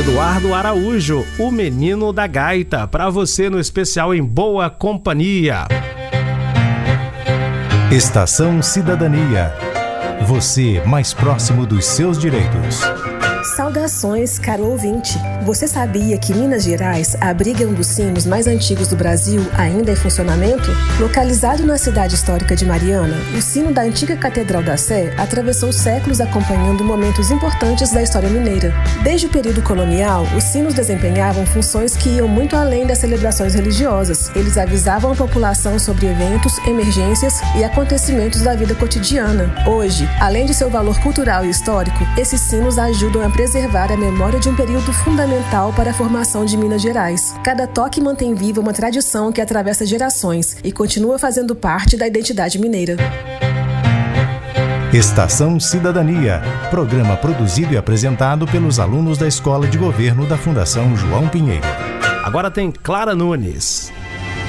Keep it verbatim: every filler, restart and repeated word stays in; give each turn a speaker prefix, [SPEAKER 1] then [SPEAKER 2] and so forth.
[SPEAKER 1] Eduardo Araújo, o menino da gaita, para você no especial Em Boa Companhia.
[SPEAKER 2] Estação Cidadania. Você mais próximo dos seus direitos.
[SPEAKER 3] Saudações, caro ouvinte. Você sabia que Minas Gerais abriga um dos sinos mais antigos do Brasil ainda em funcionamento? Localizado na cidade histórica de Mariana, o sino da antiga Catedral da Sé atravessou séculos acompanhando momentos importantes da história mineira. Desde o período colonial, os sinos desempenhavam funções que iam muito além das celebrações religiosas. Eles avisavam a população sobre eventos, emergências e acontecimentos da vida cotidiana. Hoje, além de seu valor cultural e histórico, esses sinos ajudam a preservar a memória de um período fundamental para a formação de Minas Gerais. Cada toque mantém viva uma tradição que atravessa gerações e continua fazendo parte da identidade mineira.
[SPEAKER 2] Estação Cidadania, programa produzido e apresentado pelos alunos da Escola de Governo da Fundação João Pinheiro.
[SPEAKER 1] Agora tem Clara Nunes.